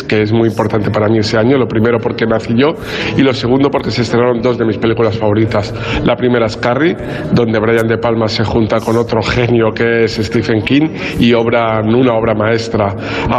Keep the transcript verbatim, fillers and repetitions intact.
que es muy importante para mí ese año. Lo primero porque nací yo y lo segundo porque se estrenaron dos de mis películas favoritas. La primera es Carrie, donde Brian De Palma se junta con otro genio que es Stephen King y obran una obra maestra